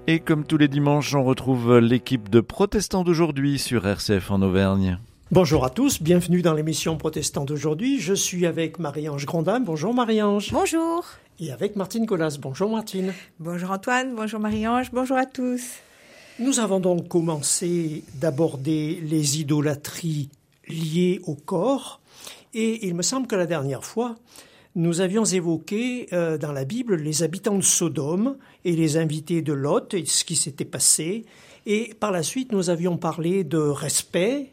Et comme tous les dimanches, on retrouve l'équipe de Protestants d'aujourd'hui sur RCF en Auvergne. Bonjour à tous, bienvenue dans l'émission Protestants d'aujourd'hui. Je suis avec Marie-Ange Grondin. Bonjour Marie-Ange. Bonjour. Et avec Martine Collas. Bonjour Martine. Bonjour Antoine, bonjour Marie-Ange, bonjour à tous. Nous avons donc commencé d'aborder les idolâtries liées au corps. Et il me semble que la dernière fois, nous avions évoqué dans la Bible les habitants de Sodome et les invités de Lot et ce qui s'était passé. Et par la suite, nous avions parlé de respect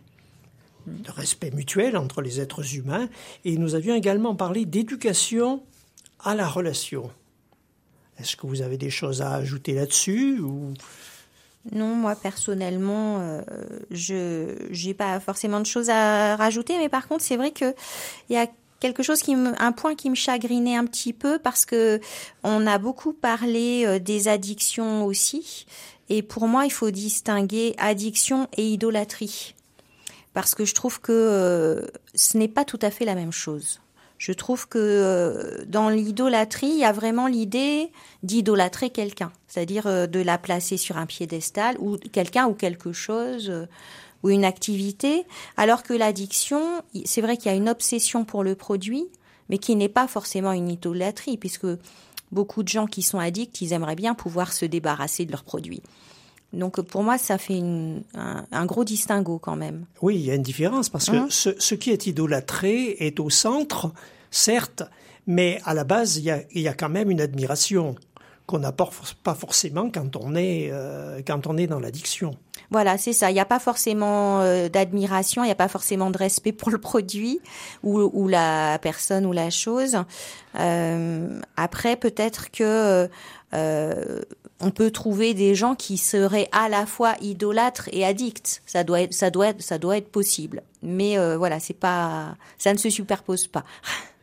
mutuel entre les êtres humains. Et nous avions également parlé d'éducation à la relation. Est-ce que vous avez des choses à ajouter là-dessus ou... Non, moi personnellement, je n'ai pas forcément de choses à rajouter, mais par contre, c'est vrai que il y a un point qui me chagrinait un petit peu parce que on a beaucoup parlé des addictions aussi, et pour moi, il faut distinguer addiction et idolâtrie, parce que je trouve que ce n'est pas tout à fait la même chose. Je trouve que dans l'idolâtrie, il y a vraiment l'idée d'idolâtrer quelqu'un, c'est-à-dire de la placer sur un piédestal, ou quelqu'un ou quelque chose, ou une activité, alors que l'addiction, c'est vrai qu'il y a une obsession pour le produit, mais qui n'est pas forcément une idolâtrie, puisque beaucoup de gens qui sont addicts, ils aimeraient bien pouvoir se débarrasser de leurs produits. Donc pour moi, ça fait un gros distinguo quand même. Oui, il y a une différence parce que ce qui est idolâtré est au centre, certes, mais à la base, il y a quand même une admiration qu'on n'a pas forcément quand on est dans l'addiction. Voilà, c'est ça. Il n'y a pas forcément d'admiration, il n'y a pas forcément de respect pour le produit ou la personne ou la chose. Après, peut-être que on peut trouver des gens qui seraient à la fois idolâtres et addicts. Ça doit être possible. Mais voilà, ça ne se superpose pas.